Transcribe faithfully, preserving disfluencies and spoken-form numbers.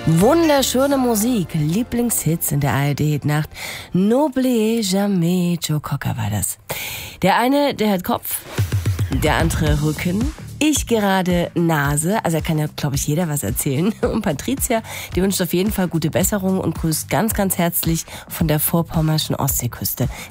Wunderschöne Musik, Lieblingshits in der A R D-Hitnacht. N'oubliez jamais, Joe Cocker war das. Der eine, der hat Kopf, der andere Rücken. Ich gerade Nase, also kann ja, glaube ich, jeder was erzählen. Und Patricia, die wünscht auf jeden Fall gute Besserung und grüßt ganz, ganz herzlich von der vorpommerschen Ostseeküste.